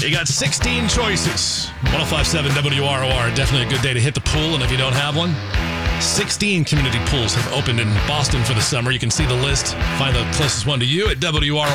You got 16 choices. 1057 WROR. Definitely a good day to hit the pool, and if you don't have one, 16 community pools have opened in Boston for the summer. You can see the list, find the closest one to you at WROR.